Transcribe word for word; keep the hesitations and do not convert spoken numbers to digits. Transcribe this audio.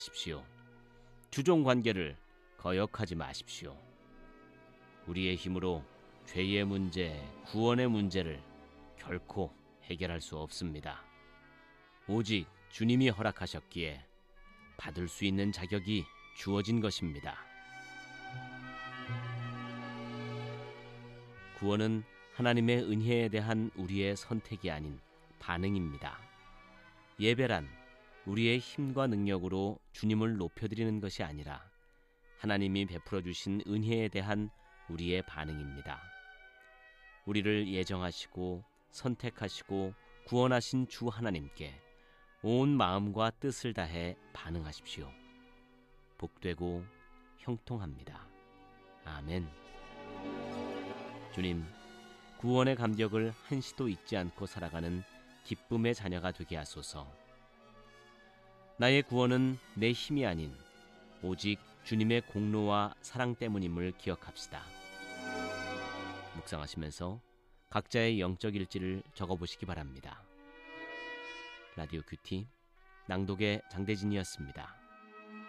하십시오. 주종 관계를 거역하지 마십시오. 우리의 힘으로 죄의 문제, 구원의 문제를 결코 해결할 수 없습니다. 오직 주님이 허락하셨기에 받을 수 있는 자격이 주어진 것입니다. 구원은 하나님의 은혜에 대한 우리의 선택이 아닌 반응입니다. 예배란 우리의 힘과 능력으로 주님을 높여드리는 것이 아니라 하나님이 베풀어 주신 은혜에 대한 우리의 반응입니다. 우리를 예정하시고 선택하시고 구원하신 주 하나님께 온 마음과 뜻을 다해 반응하십시오. 복되고 형통합니다. 아멘. 주님, 구원의 감격을 한시도 잊지 않고 살아가는 기쁨의 자녀가 되게 하소서. 나의 구원은 내 힘이 아닌 오직 주님의 공로와 사랑 때문임을 기억합시다. 묵상하시면서 각자의 영적 일지를 적어보시기 바랍니다. 라디오 큐티 낭독의 장대진이었습니다.